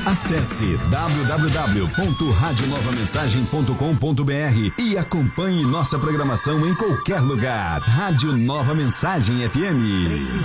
Acesse www.radionovamensagem.com.br e acompanhe nossa programação em qualquer lugar. Rádio Nova Mensagem FM.